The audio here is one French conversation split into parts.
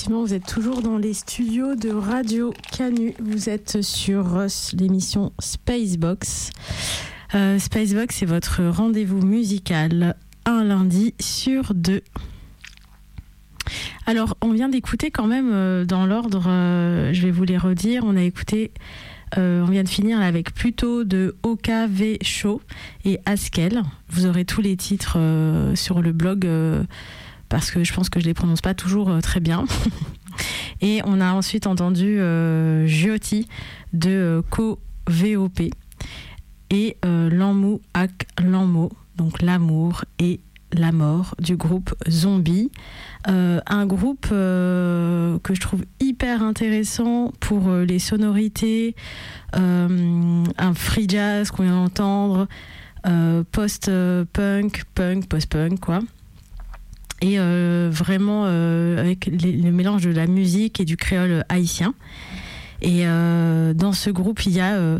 effectivement, vous êtes toujours dans les studios de Radio Canu. Vous êtes sur l'émission Spacebox. Spacebox, c'est votre rendez-vous musical un lundi sur deux. Alors, on vient d'écouter quand même dans l'ordre, je vais vous les redire. On vient de finir avec Pluto de OKV Show et Askel. Vous aurez tous les titres sur le blog parce que je pense que je les prononce pas toujours très bien. Et on a ensuite entendu Giotti de Co-VOP et L'Amour Ak L'Amo, donc l'amour et la mort du groupe Zombie. Un groupe que je trouve hyper intéressant pour les sonorités, un free jazz qu'on vient d'entendre, post-punk, post-punk quoi. Et vraiment avec le mélange de la musique et du créole haïtien. Et dans ce groupe, il y a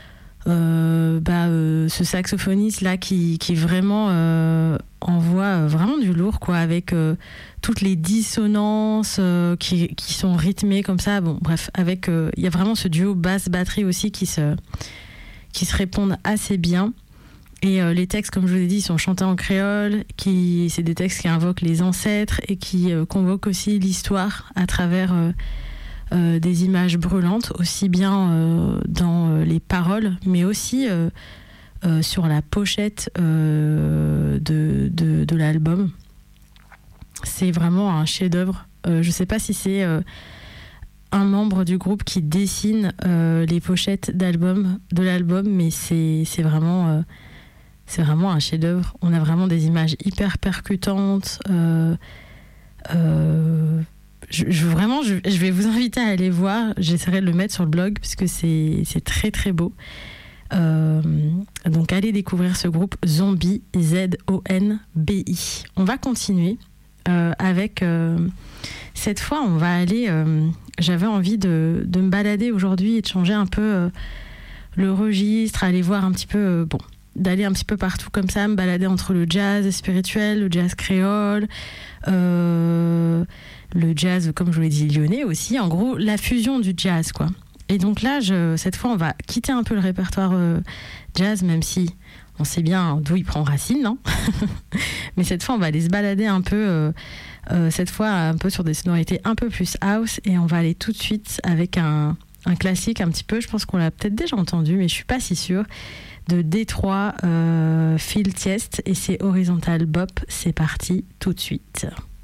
ce saxophoniste là qui vraiment envoie vraiment du lourd quoi, avec toutes les dissonances qui sont rythmées comme ça. Bon bref, avec il y a vraiment ce duo basse batterie aussi qui se répondent assez bien. Et les textes, comme je vous ai dit, ils sont chantés en créole, c'est des textes qui invoquent les ancêtres et qui convoquent aussi l'histoire à travers des images brûlantes, aussi bien dans les paroles, mais aussi sur la pochette de l'album. C'est vraiment un chef-d'œuvre. Je ne sais pas si c'est un membre du groupe qui dessine les pochettes de l'album, mais c'est vraiment un chef-d'œuvre. On a vraiment des images hyper percutantes. Je vais vous inviter à aller voir. J'essaierai de le mettre sur le blog parce que c'est très très beau. Donc allez découvrir ce groupe Zombie, ZONBI. On va continuer avec cette fois on va aller j'avais envie de me balader aujourd'hui et de changer un peu le registre, aller voir un petit peu d'aller un petit peu partout comme ça, me balader entre le jazz spirituel, le jazz créole, le jazz, comme je vous l'ai dit, lyonnais aussi. En gros, la fusion du jazz, quoi. Et donc là, cette fois, on va quitter un peu le répertoire jazz, même si on sait bien d'où il prend racine, non? Mais cette fois, on va aller se balader un peu, cette fois, un peu sur des sonorités un peu plus house. Et on va aller tout de suite avec un classique un petit peu, je pense qu'on l'a peut-être déjà entendu, mais je suis pas si sûre, de Détroit, Phil Tiest, et c'est Horizontal Bop. C'est parti tout de suite.